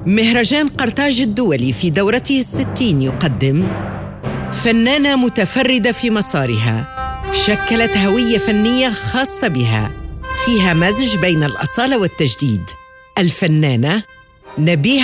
مهرجان قرطاج الدولي في دورته 60 يقدم فنانة متفردة في مسارها، شكلت هوية فنية خاصة بها، فيها مزج بين الأصالة والتجديد. الفنانة نبيهة